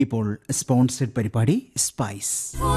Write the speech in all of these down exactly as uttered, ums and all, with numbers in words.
ഇപ്പോൾ സ്പോൺസർഡ് പരിപാടി spice.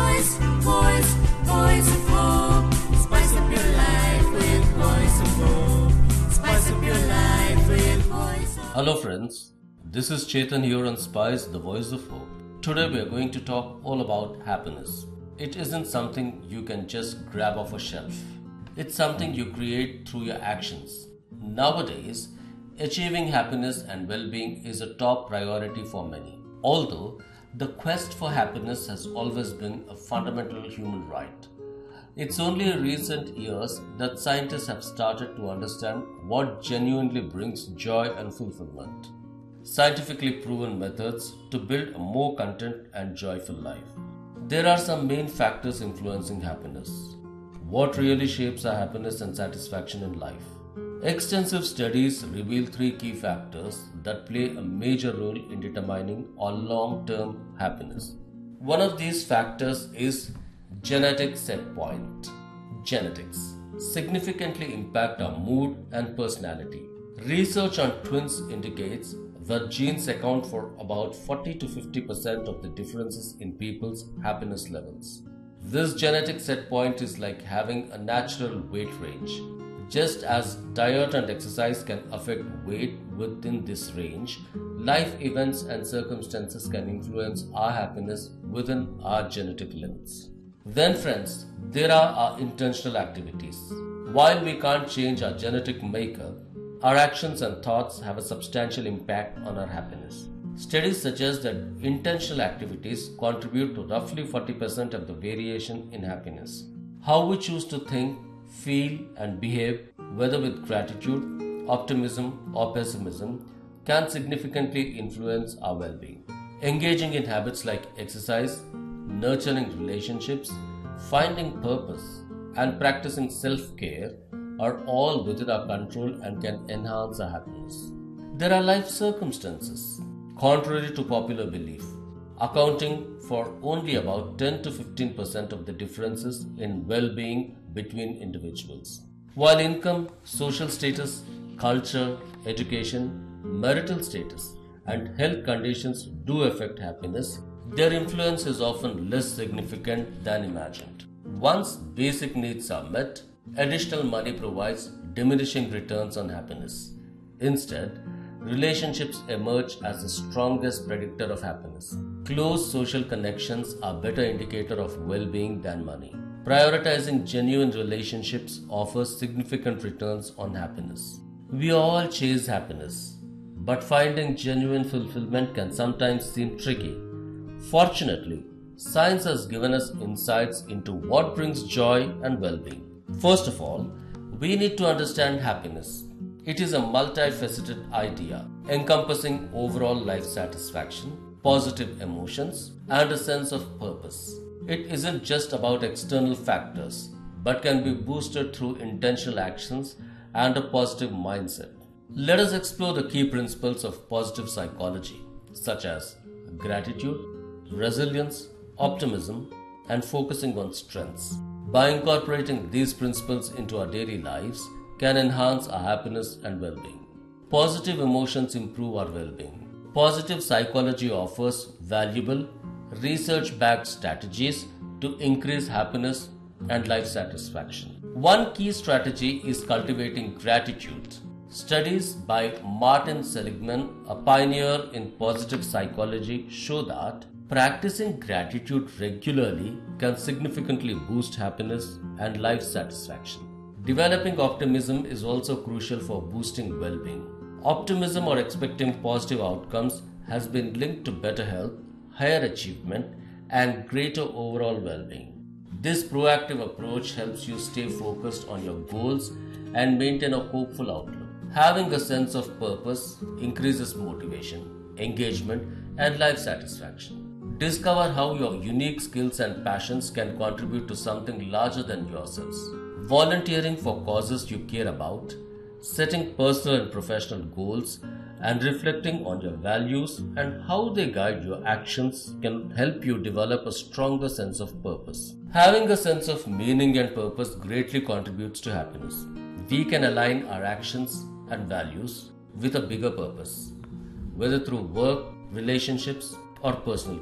Hello friends, this is Chetan here on Spice, the voice of hope. Today we are going to talk all about happiness. It isn't something you can just grab off a shelf. It's something you create through your actions. Nowadays, achieving happiness and well-being is a top priority for many. Although the quest for happiness has always been a fundamental human right. It's only in recent years that scientists have started to understand what genuinely brings joy and fulfillment. Scientifically proven methods to build a more content and joyful life. There are some main factors influencing happiness. What really shapes our happiness and satisfaction in life? Extensive studies reveal three key factors that play a major role in determining our long-term happiness. One of these factors is genetic set point. Genetics significantly impact our mood and personality. Research on twins indicates that genes account for about forty to fifty percent of the differences in people's happiness levels. This genetic set point is like having a natural weight range. Just as diet and exercise can affect weight within this range, life events and circumstances can influence our happiness within our genetic limits. Then friends, there are our intentional activities. While we can't change our genetic makeup, our actions and thoughts have a substantial impact on our happiness. Studies suggest that intentional activities contribute to roughly forty percent of the variation in happiness. How we choose to think, feel and behave, whether with gratitude, optimism or pessimism, can significantly influence our well-being. Engaging in habits like exercise, nurturing relationships, finding purpose and practicing self-care are all within our control and can enhance our happiness. There are life circumstances, contrary to popular belief, accounting for only about ten to fifteen percent of the differences in well-being between individuals. While income, social status, culture, education, marital status, and health conditions do affect happiness, their influence is often less significant than imagined. Once basic needs are met, additional money provides diminishing returns on happiness. Instead, relationships emerge as the strongest predictor of happiness. Close social connections are a better indicator of well-being than money. Prioritizing genuine relationships offers significant returns on happiness. We all chase happiness, but finding genuine fulfillment can sometimes seem tricky. Fortunately, science has given us insights into what brings joy and well-being. First of all, we need to understand happiness. It is a multifaceted idea encompassing overall life satisfaction, positive emotions, and a sense of purpose. It isn't just about external factors, but can be boosted through intentional actions and a positive mindset. Let us explore the key principles of positive psychology, such as gratitude, resilience, optimism, and focusing on strengths. By incorporating these principles into our daily lives, can enhance our happiness and well-being. Positive emotions improve our well-being. Positive psychology offers valuable, research-backed strategies to increase happiness and life satisfaction. One key strategy is cultivating gratitude. Studies by Martin Seligman, a pioneer in positive psychology, show that practicing gratitude regularly can significantly boost happiness and life satisfaction. Developing optimism is also crucial for boosting well-being. Optimism or expecting positive outcomes has been linked to better health, higher achievement, and greater overall well-being. This proactive approach helps you stay focused on your goals and maintain a hopeful outlook. Having a sense of purpose increases motivation, engagement, and life satisfaction. Discover how your unique skills and passions can contribute to something larger than yourselves. Volunteering for causes you care about, setting personal and professional goals, and reflecting on your values and how they guide your actions can help you develop a stronger sense of purpose. Having a sense of meaning and purpose greatly contributes to happiness. We can align our actions and values with a bigger purpose, whether through work, relationships, or personal